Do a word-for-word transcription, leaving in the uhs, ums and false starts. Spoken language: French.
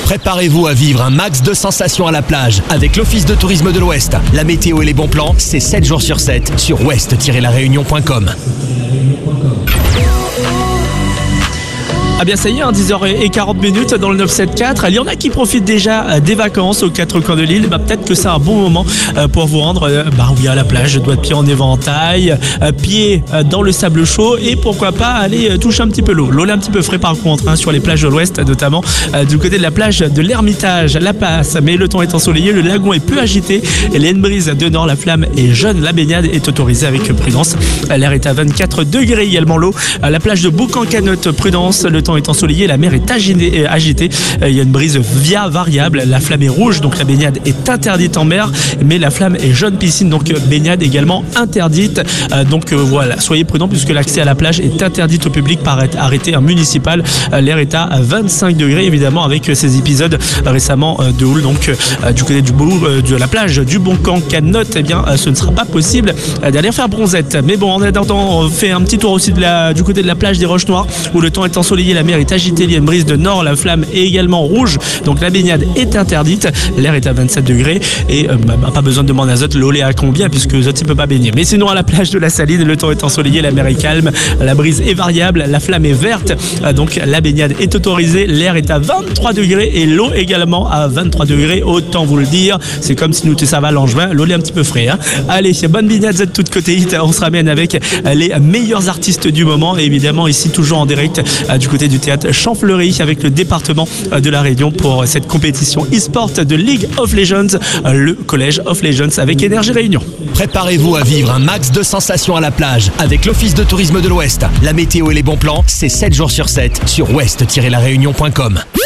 Préparez-vous à vivre un max de sensations à la plage avec l'Office de tourisme de l'Ouest. La météo et les bons plans, c'est sept jours sur sept sur ouest tiret la réunion point com. Ah bien ça y est, hein, dix heures quarante minutes dans le neuf cent soixante-quatre. Il y en a qui profitent déjà des vacances aux quatre coins de l'île. Bah, peut-être que c'est un bon moment pour vous rendre bah, oui, à la plage, doigts de pied en éventail, pieds dans le sable chaud et pourquoi pas aller toucher un petit peu l'eau. L'eau est un petit peu frais par contre hein, sur les plages de l'Ouest, notamment du côté de la plage de l'Ermitage, la passe. Mais le temps est ensoleillé, le lagon est peu agité et il y a une brise de nord, la flamme est jeune, la baignade est autorisée avec prudence. L'air est à vingt-quatre degrés également l'eau. La plage de Bouc-en-Canotte, prudence, le temps est ensoleillé, la mer est agitée, agitée. Il y a une brise via variable, la flamme est rouge, donc la baignade est interdite en mer, mais la flamme est jaune piscine, donc baignade également interdite. Donc voilà, soyez prudents puisque l'accès à la plage est interdit au public par arrêté municipal. L'air est à vingt-cinq degrés, évidemment, avec ces épisodes récemment de houle. Donc du côté du bout de la plage du Bouc-en-Canotte, eh bien, ce ne sera pas possible d'aller faire bronzette. Mais bon, en attendant, on fait un petit tour aussi de la, du côté de la plage des Roches Noires où le temps est ensoleillé, la mer est agitée, il y a une brise de nord, la flamme est également rouge, donc la baignade est interdite. L'air est à vingt-sept degrés et euh, bah, pas besoin de demander à Zot l'eau est à combien puisque Zot ne peut pas baigner. Mais sinon à la plage de la Saline, le temps est ensoleillé, la mer est calme, la brise est variable, la flamme est verte, euh, donc la baignade est autorisée. L'air est à vingt-trois degrés et l'eau également à vingt-trois degrés. Autant vous le dire, c'est comme si nous étions à Valangevin, l'eau est un petit peu frais. Hein. Allez, bonne baignade Z toute côté hit. On se ramène avec les meilleurs artistes du moment et évidemment ici toujours en direct euh, du côté du théâtre Champfleury avec le département de la Réunion pour cette compétition e-sport de League of Legends, le Collège of Legends avec Énergie Réunion. Préparez-vous à vivre un max de sensations à la plage avec l'Office de tourisme de l'Ouest. La météo et les bons plans, c'est sept jours sur sept sur ouest tiret la réunion point com.